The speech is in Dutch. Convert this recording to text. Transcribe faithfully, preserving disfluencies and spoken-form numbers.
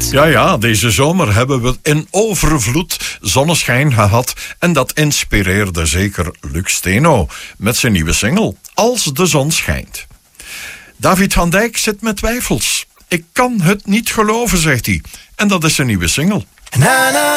Ja, ja, deze zomer hebben we in overvloed zonneschijn gehad. En dat inspireerde zeker Luc Steno met zijn nieuwe single Als de zon schijnt. David van Dijk zit met twijfels. Ik kan het niet geloven, zegt hij. En dat is zijn nieuwe single. Na, na.